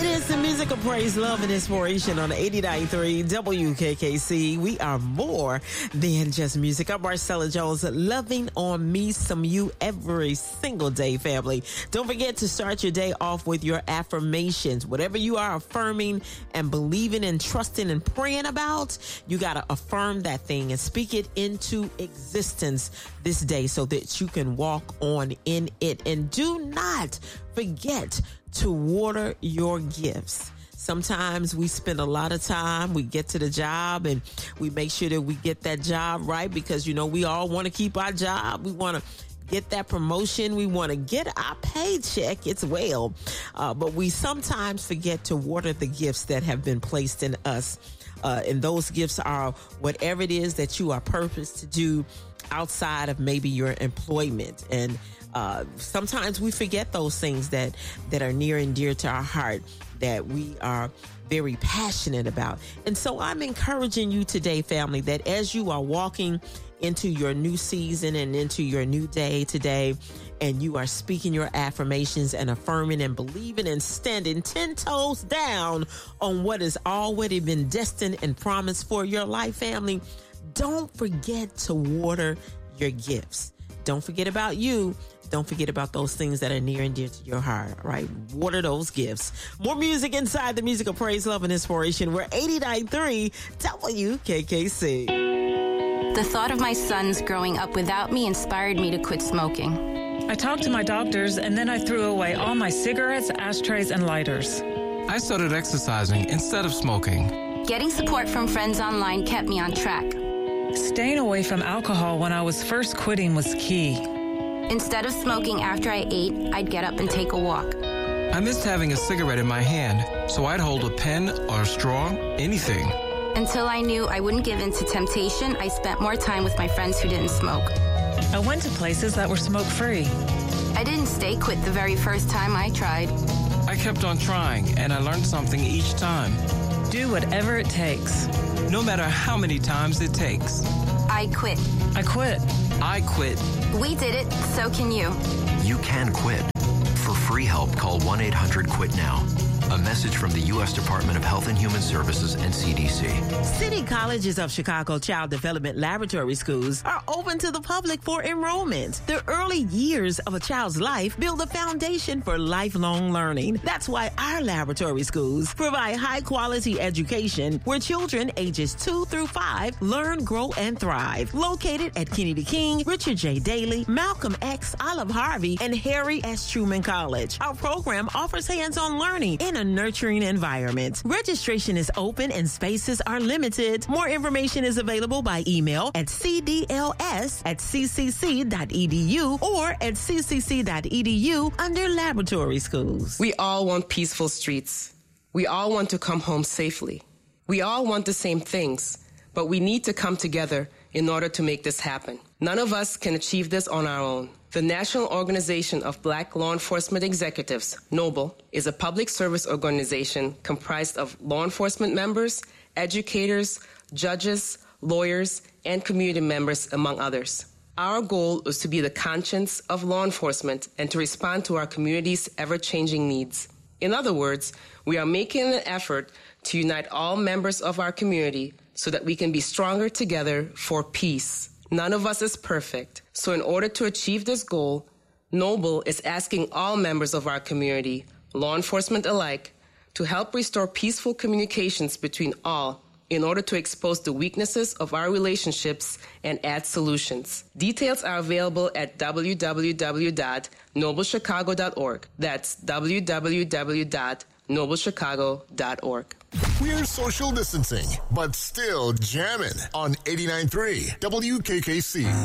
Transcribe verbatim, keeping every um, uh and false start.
It is the music of praise, love, and inspiration on eighty-nine point three W K K C. We are more than just music. I'm Marcella Jones, loving on me some you every single day, family. Don't forget to start your day off with your affirmations. Whatever you are affirming and believing and trusting and praying about, you got to affirm that thing and speak it into existence this day so that you can walk on in it. And do not forget to water your gifts. Sometimes we spend a lot of time, we get to the job and we make sure that we get that job right because, you know, we all want to keep our job. We want to get that promotion. We want to get our paycheck. It's well. Uh, but we sometimes forget to water the gifts that have been placed in us. Uh, and those gifts are whatever it is that you are purposed to do outside of maybe your employment. And uh, sometimes we forget those things that, that are near and dear to our heart, that we are very passionate about. And so I'm encouraging you today, family, that as you are walking into your new season and into your new day today, and you are speaking your affirmations and affirming and believing and standing ten toes down on what has already been destined and promised for your life, family, don't forget to water your gifts. Don't forget about you. Don't forget about those things that are near and dear to your heart, right? Water those gifts. More music inside the music of praise, love, and inspiration. We're eighty-nine point three W K K C. The thought of my sons growing up without me inspired me to quit smoking. I talked to my doctors, and then I threw away all my cigarettes, ashtrays, and lighters. I started exercising instead of smoking. Getting support from friends online kept me on track. Staying away from alcohol when I was first quitting was key. Instead of smoking after I ate, I'd get up and take a walk. I missed having a cigarette in my hand, so I'd hold a pen or a straw, anything. Until I knew I wouldn't give in to temptation, I spent more time with my friends who didn't smoke. I went to places that were smoke-free. I didn't stay quit the very first time I tried. I kept on trying, and I learned something each time. Do whatever it takes. No matter how many times it takes. I quit. I quit. I quit. We did it, so can you. You can quit. For free help, call one eight hundred quit now. A message from the U S Department of Health and Human Services and C D C. City Colleges of Chicago Child Development Laboratory Schools are open to the public for enrollment. The early years of a child's life build a foundation for lifelong learning. That's why our laboratory schools provide high-quality education where children ages two through five learn, grow, and thrive. Located at Kennedy King, Richard J. Daley, Malcolm X, Olive Harvey, and Harry S. Truman College. Our program offers hands-on learning in a nurturing environment. Registration is open and spaces are limited. More information is available by email at c d l s at c c c dot e d u or at c c c dot e d u under laboratory schools. We all want peaceful streets. We all want to come home safely. We all want the same things, but we need to come together in order to make this happen. None of us can achieve this on our own. The National Organization of Black Law Enforcement Executives, NOBLE, is a public service organization comprised of law enforcement members, educators, judges, lawyers, and community members, among others. Our goal is to be the conscience of law enforcement and to respond to our community's ever-changing needs. In other words, we are making an effort to unite all members of our community so that we can be stronger together for peace. None of us is perfect, so in order to achieve this goal, NOBLE is asking all members of our community, law enforcement alike, to help restore peaceful communications between all in order to expose the weaknesses of our relationships and add solutions. Details are available at w w w dot noble chicago dot org. That's w w w dot noble chicago dot org. We're social distancing, but still jamming on eighty-nine point three W K K C.